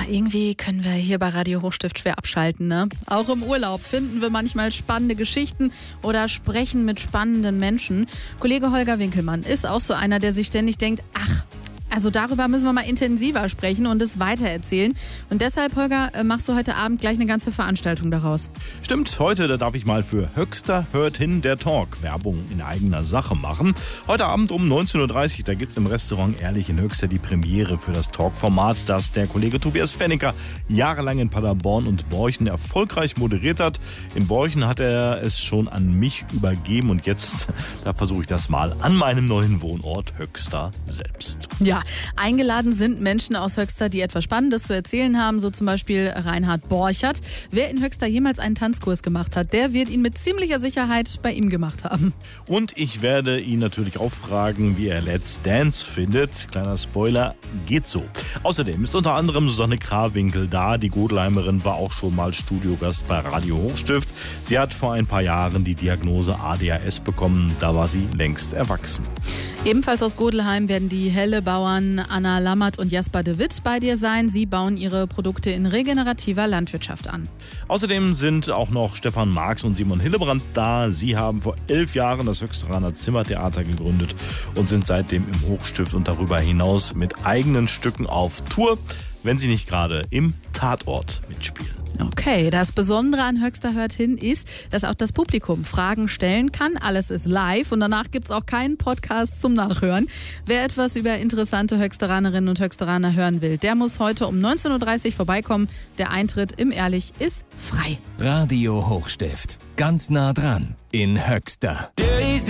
irgendwie können wir hier bei Radio Hochstift schwer abschalten, ne? Auch im Urlaub finden wir manchmal spannende Geschichten oder sprechen mit spannenden Menschen. Kollege Holger Winkelmann ist auch so einer, der sich ständig denkt, also darüber müssen wir mal intensiver sprechen und es weitererzählen. Und deshalb, Holger, machst du heute Abend gleich eine ganze Veranstaltung daraus. Stimmt, heute da darf ich mal für Höxter hört hin der Talk Werbung in eigener Sache machen. Heute Abend um 19.30 Uhr, da gibt es im Restaurant Ehrlich in Höxter die Premiere für das Talkformat, das der Kollege Tobias Fennecker jahrelang in Paderborn und Borchen erfolgreich moderiert hat. In Borchen hat er es schon an mich übergeben und jetzt, da versuche ich das mal an meinem neuen Wohnort Höxter selbst. Ja, eingeladen sind Menschen aus Höxter, die etwas Spannendes zu erzählen haben, so zum Beispiel Reinhard Borchert. Wer in Höxter jemals einen Tanzkurs gemacht hat, der wird ihn mit ziemlicher Sicherheit bei ihm gemacht haben. Und ich werde ihn natürlich auch fragen, wie er Let's Dance findet. Kleiner Spoiler, geht so. Außerdem ist unter anderem Susanne Krawinkel da. Die Godelheimerin war auch schon mal Studiogast bei Radio Hochstift. Sie hat vor ein paar Jahren die Diagnose ADHS bekommen. Da war sie längst erwachsen. Ebenfalls aus Godelheim werden die Hellebauern Anna Lammert und Jasper de Witt bei dir sein. Sie bauen ihre Produkte in regenerativer Landwirtschaft an. Außerdem sind auch noch Stefan Marx und Simon Hillebrand da. Sie haben vor 11 Jahren das Höxteraner Zimmertheater gegründet und sind seitdem im Hochstift und darüber hinaus mit eigenen Stücken auf Tour, wenn sie nicht gerade im Tatort mitspielen. Okay, das Besondere an Höxter hört hin ist, dass auch das Publikum Fragen stellen kann. Alles ist live und danach gibt es auch keinen Podcast zum Nachhören. Wer etwas über interessante Höxteranerinnen und Höxteraner hören will, der muss heute um 19.30 Uhr vorbeikommen. Der Eintritt im Ehrlich ist frei. Radio Hochstift. Ganz nah dran in Höxter.